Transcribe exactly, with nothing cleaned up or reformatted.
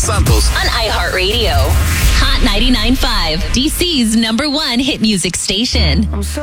Santos on iHeartRadio. Hot ninety-nine point five, D C's number one hit music station.